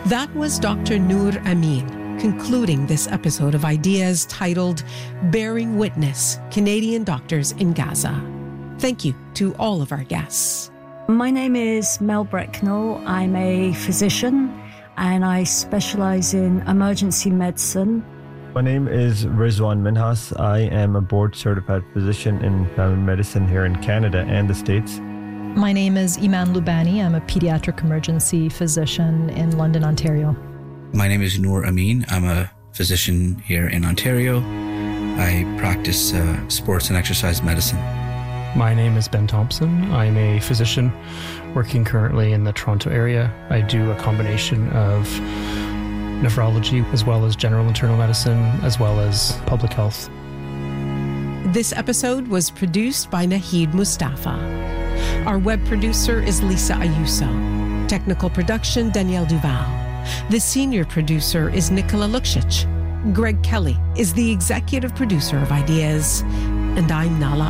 That was Dr. Noor Amin concluding this episode of Ideas titled Bearing Witness, Canadian Doctors in Gaza. Thank you to all of our guests. My name is Mel Brecknell. I'm a physician and I specialize in emergency medicine. My name is Rizwan Minhas. I am a board-certified physician in family medicine here in Canada and the States. My name is Iman Lubani. I'm a pediatric emergency physician in London, Ontario. My name is Noor Amin. I'm a physician here in Ontario. I practice sports and exercise medicine. My name is Ben Thompson. I'm a physician working currently in the Toronto area. I do a combination of nephrology as well as general internal medicine as well as public health. This episode was produced by Nahid Mustafa. Our web producer is Lisa Ayuso. Technical production, Danielle Duval. The senior producer is Nicola Luksic. Greg Kelly is the executive producer of Ideas. And I'm Nala